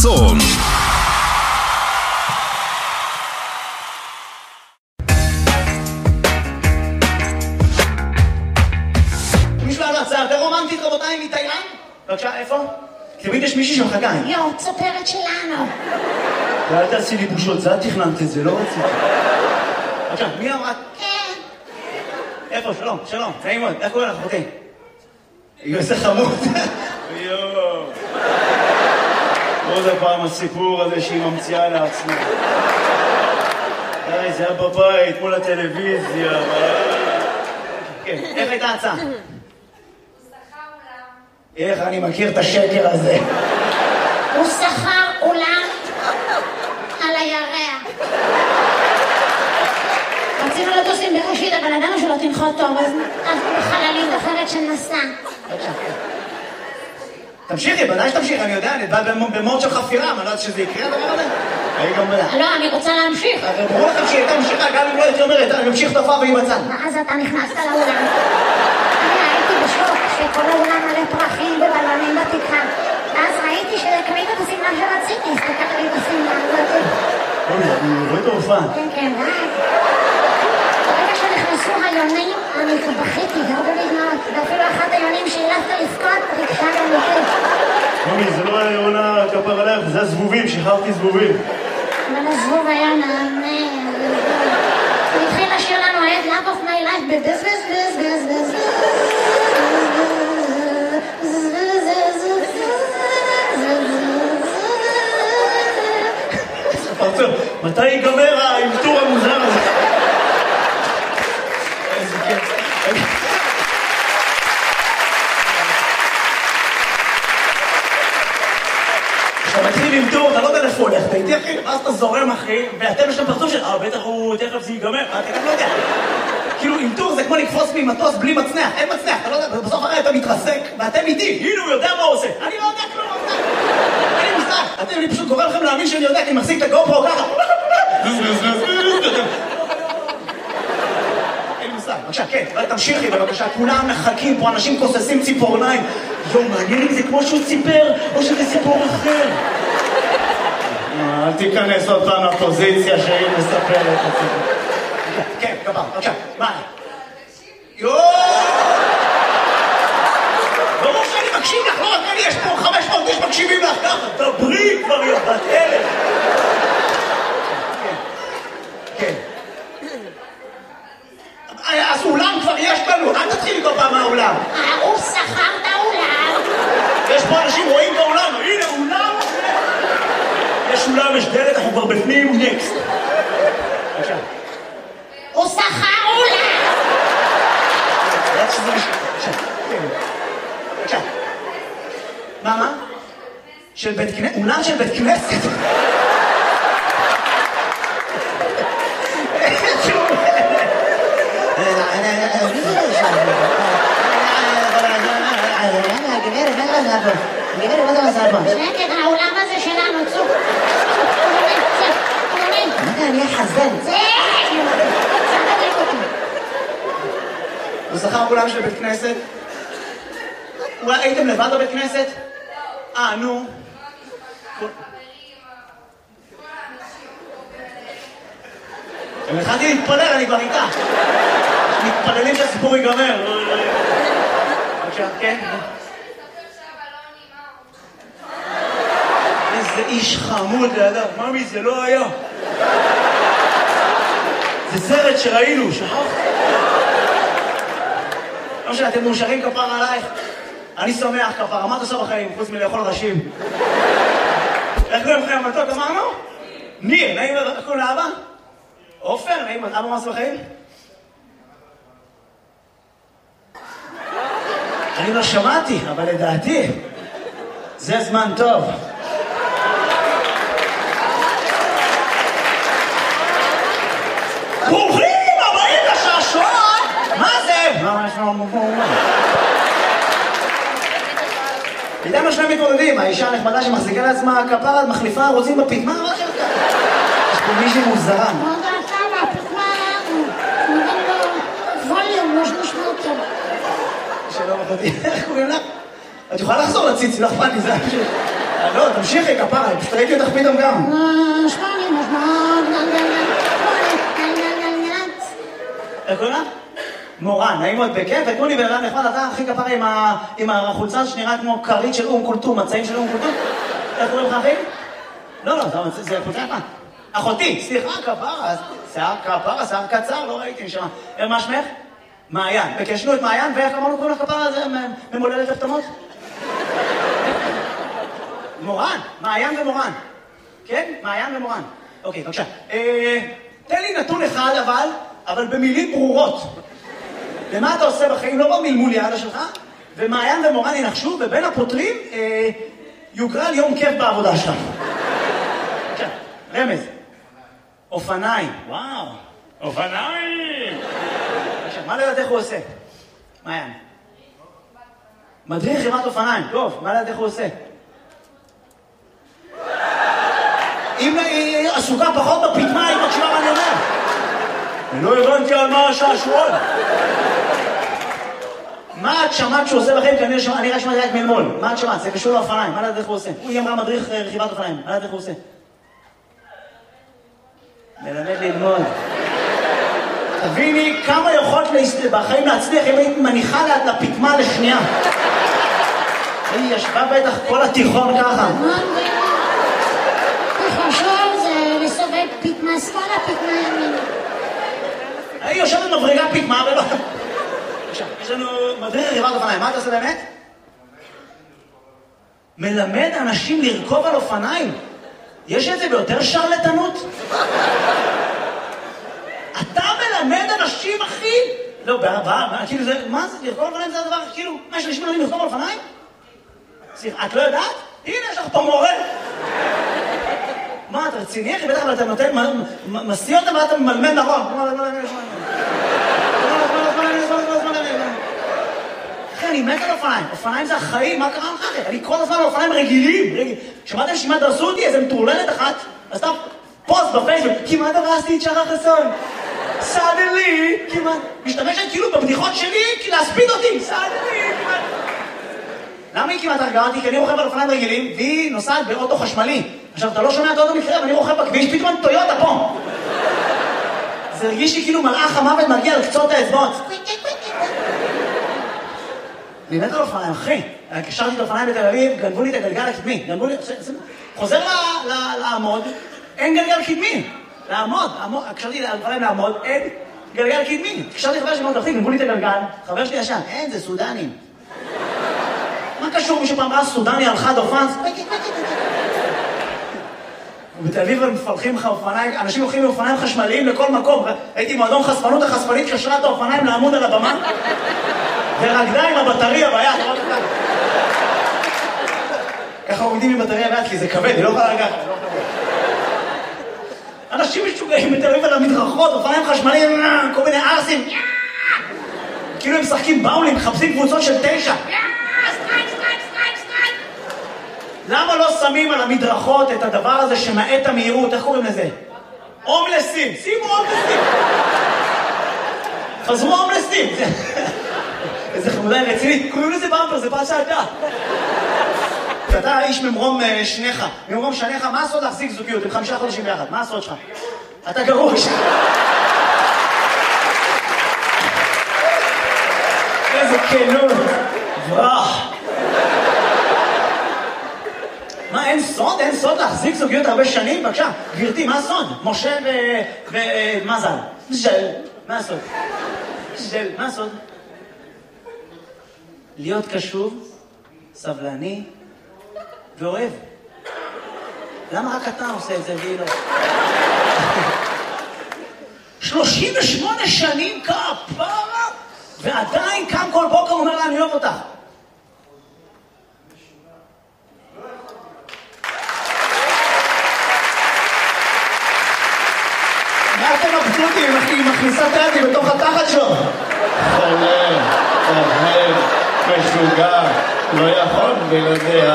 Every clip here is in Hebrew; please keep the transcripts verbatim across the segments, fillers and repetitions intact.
צום. מישהו לנו הצעה יותר רומנטית, רבותיי, מתאילנד? בבקשה, איפה? תמיד יש מישהי שמחכה. יואו, צופרת שלנו. ואל תעשי לי בושות, זה את תכננת את זה, לא רציתי. בבקשה, מי אמרה? כן. איפה? שלום, שלום, נעים מאוד, איך קוראים לך, אחותי? איזה חמוד. יואו. עוד הפעם הסיפור הזה שהיא ממציאה לעצמה. די, זה היה בבית, מול הטלוויזיה. כן, איך הייתה הצעה? הוא שכר אולם. איך אני מכיר את השקר הזה? הוא שכר אולם על הירח. רצינו לטוס עם בראשית, אבל ידענו שלא תנחות טוב, אז בחללית אחרת שנסע. תמשיכי, בוודאי שתמשיכי, אני יודע, אני בא במוד של חפירה, אני לא יודעת שזה יקרה הדבר הזה. אני גם בדע. לא, אני רוצה להמשיך. ברור לכם שהיא הייתה ממשיכה, גם אם לא הייתי אומרת, אני ממשיך תופעה והיא בצד. ואז אתה נכנסת לאולם. אני הייתי בשוק שכל האולם מלא פרחים ובלונים בתקרה. ואז ראיתי שקנית את השמלה שרציתי, הסתכלתי את השמלה הזאת. אוי, אני רואה את ההופעה. כן, כן, ואז. ברגע שנכנסו היונים, אני בכיתי, גרדו לי דמעות, ואפילו אחת היונים שהילפת לבכות, ריגשה גם אותי. מומי, זה לא היה עונה כפר עליך, זה הזבובים, שחררתי זבובים. אבל הזבוב היה נענה. הוא התחיל לשיר לנו את Love of my life בבז בז בז בז בז פרצוף, מתי ייגמר האלתור המוזר הזה? איזה כיף. כשאתה מתחיל עם טור, אתה לא יודע איפה הולך, אתה איתי אחי, ואז אתה זורם אחי, ואתם יש להם פרצוף של, אה, בטח הוא, תכף זה ייגמר, אתה גם לא יודע. כאילו, עם טור זה כמו לקפוץ ממטוס בלי מצנח, אין מצנח, אתה לא יודע, בסוף הרי אתה מתרסק, ואתם איתי, הנה הוא יודע מה הוא עושה. אני לא יודע כלום, אני מושג, אתם, אני פשוט גורם לכם להאמין שאני יודע, כי אני מחזיק את הגופרו ככה. אין מושג, בבקשה, כן, תמשיכי בבקשה, כולם מחכים פה, אנשים כוססים ציפורניים. יום, מעניין אם זה כמו שהוא ציפר, או שזה סיפור אחר. אל תיכנס עוד פעם לפוזיציה שהיא מספרת את זה. כן, כפר, בבקשה, מה? יואו! ברור שאני מקשיב לך, לא רק אני, יש פה חמש מאות איש מקשיבים לך ככה, דברי כבר יא בת אלף. כן. אז אולם כבר יש לנו, אל תתחיל איתו פעם מהאולם. הוא שכר את האולם. יש פה אנשים רואים באולם, הנה אולם. יש אולם, יש דלת, אנחנו כבר בפנים, נקסט. בבקשה. הוא שכר אולם. בבקשה. מה, מה? של בית כנסת? אולם של בית כנסת? שקט, העולם הזה שלנו, צוק. אני אחזן. זה! תדליק אותי. הוא שכר אולם של בית כנסת? אולי הייתם לבד בבית כנסת? אה, נו. אם התחלתי להתפלל, אני כבר איתה. מתפללים שהסיפור ייגמר. בבקשה, כן? איזה איש חמוד לידיו. ממי, זה לא היה. זה סרט שראינו, שכחת? לא משנה, אתם מאושרים כפר עלייך? אני שמח כפר, מה אתה עושה בחיים, חוץ מלאכול ראשים? איך קוראים לכם המתוק, אמרנו? ניר, נעים, איך קוראים לאבא? עופר, נעים, אבא מה עושה בחיים? אני לא שמעתי, אבל לדעתי, זה זמן טוב. ברוכים הבאים לשעשועון! מה זה? מה יש לנו מובן? איתנו שני מתמודדים, האישה הנחמדה שמחזיקה לעצמה כפרת, מחליפה, רוצים בפית, מה מה שלך? יש פה מישהי מוזרה. מה דעתה מהפתמה? נותן לו ווליום, לא שנשמע אותו. שלום אחותי, איך קוראים לך? את יכולה לחזור לציץ, לא אכפת לי, זה פשוט. לא, תמשיכי, כפרה, פשוט ראיתי אותך פתאום גם. שמונה, שמונה, איך קוראים לה? מורן, נעים מאוד בכיף, ותנו לי בן אדם נחמד, אתה הכי כפרה עם החולצה שנראה כמו כרית של אום כולתום, מצעים של אום כולתום. איך קוראים לך אחי? לא, לא, זה חולצה יפה. אחותי, סליחה, כפרה, שיער כפרה, שיער קצר, לא ראיתי נשמע. מה שמך? מעיין. בקשנו את מעיין, ואיך אמרנו קוראים לך כפרה, זה ממולדת הפתמות? מורן, מעיין ומורן. כן? מעיין ומורן. אוקיי, בבקשה. תן לי נתון אחד אבל, אבל במילים ברורות. ומה אתה עושה בחיים? לא במלמול יעדה שלך, ומעיין ומורן ינחשו, ובין הפותרים יוגרל יום כיף בעבודה שלך. בבקשה, רמז. אופניים. וואו, אופניים! בבקשה, מה לדעת איך הוא עושה? מעיין. מדריך חברת אופניים. טוב, מה לדעת איך הוא עושה? אם היא עסוקה פחות בפתמה, היא מקשיבה מה אני אומר. אני לא הבנתי על מה השעשועון. מה את שמעת שהוא עושה לכם? כי אני רק שמעתי רק מלמול. מה את שמעת? זה קשור לאופניים. מה לדעת איך הוא עושה? הוא אמרה מדריך רכיבת אופניים. מה לדעת איך הוא עושה? מלמד ללמוד. תביני כמה יכולת בחיים להצליח אם היית מניחה לפתמה לשנייה. היא ישבה בטח כל התיכון ככה. חשוב זה לסובב פתמה שמאלה, פתמה ימין. היא יושבת מבריגה פתמה ולא... יש לנו מדריך רכיבת אופניים. מה אתה עושה באמת? מלמד אנשים לרכוב על אופניים. יש את זה ביותר שרלטנות? אתה מלמד אנשים, אחי? לא, בעבר, כאילו זה... מה זה? לרכוב על אופניים זה הדבר, כאילו... מה, יש אנשים מלמדים לרכוב על אופניים? סליחה, את לא יודעת? הנה, יש לך פה מורה. מה, אתה רציני? אחי, בטח, אבל אתה נותן... מסיא אותם ואתה ממלמד נכון. אחי, אני מת על אופניים. אופניים זה החיים, מה קרה לך? אני כל הזמן על אופניים רגילים. שמעתם שמה דרסו אותי? איזה מטורללת אחת. אז אתה פוסט בפייסבוק. כמעט הרסתי את שרה חסון. סאדלי, כמעט. משתמשת כאילו בבדיחות שלי להספיד אותי. סאדלי, כמעט. למה היא כמעט הרגעתי? כי אני רוכב על אופניים רגילים, והיא נוסעת באוטו חשמלי. עכשיו, אתה לא שומע את האוטו מקרה, ואני רוכב בכביש, פתאום טויוטה פה. זה הרגיש לי כאילו מלאך המוות מגיע לקצות האצבעות. אני מת על אופניים, אחי. קשרתי את האופניים בתל אביב, גנבו לי את הגלגל הקדמי. גנבו לי... חוזר לעמוד, אין גלגל קדמי. לעמוד, קשרתי את האופניים לעמוד, אין גלגל קדמי. קשרתי חבר שלי מאוד תפתיק, גנבו לי את הגלגל, חבר שלי ישן, אין, זה סודנים. מה קשור? מישהו פעם ראה סודני על חד אופן? ובתל אביב הם מפלחים לך אופניים, אנשים הולכים מאופניים חשמליים לכל מקום. הייתי מועדון חשפנות, החשפנית קשרה את האופניים לעמוד על הבמה, ורקדה עם הבטריה ביד. ככה עומדים עם בטריה ביד, כי זה כבד, היא לא יכולה לגעת. אנשים משוגעים בתל אביב על המדרכות, אופניים חשמליים, כל מיני ארסים. כאילו הם משחקים באולינג, מחפשים קבוצות של תשע. למה לא שמים על המדרכות את הדבר הזה שמעט המהירות? איך קוראים לזה? הומלסים. שימו הומלסים. חזרו הומלסים. איזה חמודה רצינית. קוראים לזה במפר, זה פעם שעתה. אתה איש ממרום שניך, ממרום שניך, מה הסוד להחזיק זוגיות? עם חמישה חודשים ביחד, מה הסוד שלך? אתה גרוש. איזה כנות. ברח. מה, אין סוד? אין סוד להחזיק זוגיות הרבה שנים? בבקשה, גברתי, מה הסוד? משה ומזל. ז'ל, מה הסוד? ז'ל, מה הסוד? להיות קשוב, סבלני ואוהב. למה רק אתה עושה את זה והיא לא? שלושים ושמונה שנים כפרה, ועדיין קם כל בוקר אומר לה, אני אוהב אותך. מה אתם מבסוטים? היא מכניסה טאטי בתוך התחת שלו. חולה, אוהב, משוגע, לא יכול בלעדיה.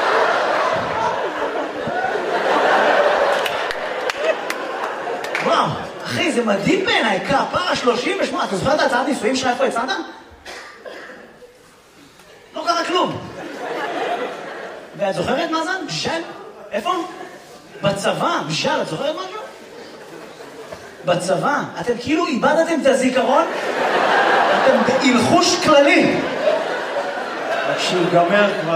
וואו, אחי, זה מדהים בעיניי, כפרה שלושים ושמונה. אתה זוכר את ההצעת נישואים שלך איפה הצעת? לא קרה כלום. ואת זוכרת מה זה? בצבא, בשל, את זוכרת משהו? בצבא, אתם כאילו איבדתם את הזיכרון, אתם בהלחוש כללי. כשיגמר כבר...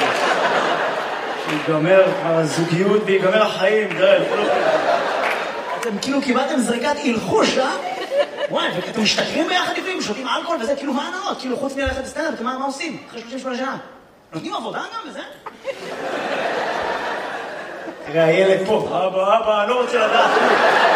כשיגמר כבר הזוגיות ויגמר החיים, דרך. אתם כאילו קיבלתם זריקת הלחוש, אה? וואי, ואתם משתכרים ביחד לפעמים, שותים אלכוהול וזה, כאילו מה הנאות? כאילו חוץ מללכת לסטנדאפ, מה מה עושים? אחרי שלושים ושמונה שנה. נותנים עבודה גם וזה? תראה, הילד פה, אבא, אבא, אני לא רוצה לדעת.